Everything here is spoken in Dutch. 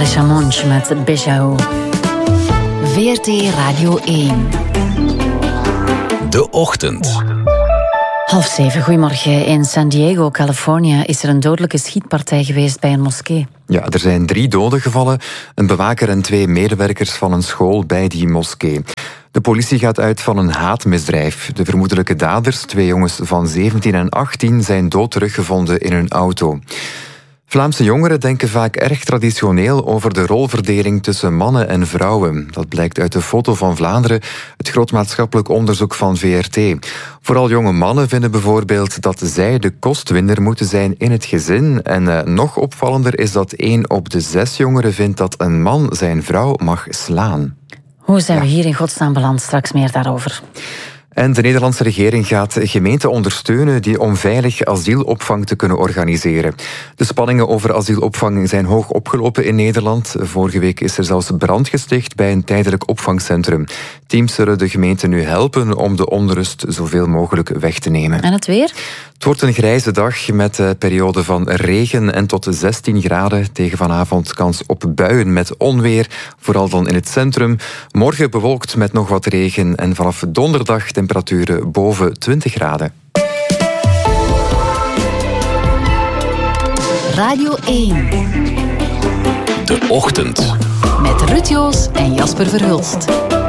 Patricia Monch met Bijou. VRT Radio 1. De Ochtend. 6:30, goedemorgen. In San Diego, Californië, is er een dodelijke schietpartij geweest bij een moskee. Ja, er zijn 3 doden gevallen, een bewaker en 2 medewerkers van een school bij die moskee. De politie gaat uit van een haatmisdrijf. De vermoedelijke daders, 2 jongens van 17 en 18, zijn dood teruggevonden in hun auto. Vlaamse jongeren denken vaak erg traditioneel over de rolverdeling tussen mannen en vrouwen. Dat blijkt uit de Foto van Vlaanderen, het groot maatschappelijk onderzoek van VRT. Vooral jonge mannen vinden bijvoorbeeld dat zij de kostwinner moeten zijn in het gezin. En nog opvallender is dat 1 op de 6 jongeren vindt dat een man zijn vrouw mag slaan. Hoe zijn we hier in godsnaam beland? Straks meer daarover. En de Nederlandse regering gaat gemeenten ondersteunen om veilig asielopvang te kunnen organiseren. De spanningen over asielopvang zijn hoog opgelopen in Nederland. Vorige week is er zelfs brand gesticht bij een tijdelijk opvangcentrum. Teams zullen de gemeente nu helpen om de onrust zoveel mogelijk weg te nemen. En het weer? Het wordt een grijze dag met perioden van regen en tot 16 graden. Tegen vanavond kans op buien met onweer, vooral dan in het centrum. Morgen bewolkt met nog wat regen en vanaf donderdag temperaturen boven 20 graden. Radio 1. De Ochtend. Met Ruud Joos en Jasper Verhulst.